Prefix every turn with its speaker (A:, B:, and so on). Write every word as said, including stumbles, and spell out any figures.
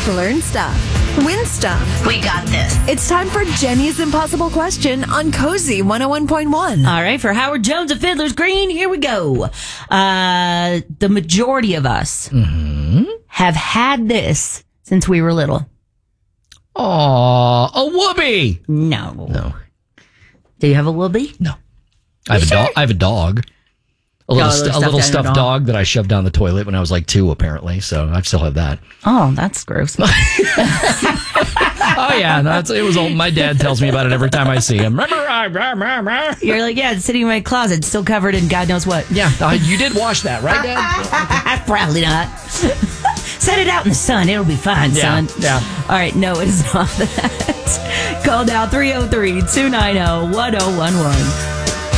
A: Learn stuff. Win stuff.
B: We got this.
A: It's time for Jenny's Impossible Question on Cozy one oh one point one.
C: All right, for Howard Jones of Fiddler's Green, here we go. Uh, the majority of us
D: mm-hmm.
C: have had this since we were little.
D: Aw, a whoopee.
C: No.
D: No.
C: Do you have a whoopee?
D: No. I have a
C: sure?
D: dog. I have a dog. A little,
C: Oh, a
D: st-
C: little
D: a little
C: stuffed
D: stuffed
C: animal
D: dog that I shoved down the toilet when I was like two, apparently. So I still have that.
C: Oh, that's gross.
D: Oh yeah, that's it. Was old. My dad tells me about it every time I see him. Remember, I, rah, rah, rah.
C: You're like, yeah, it's sitting in my closet, still covered in God knows what.
D: Yeah, uh, you did wash that, right, Dad?
C: Probably not. Set it out in the sun; it'll be fine,
D: Yeah,
C: son.
D: yeah.
C: All right, no, it's not that. Call now three oh three, two nine oh, one oh one one.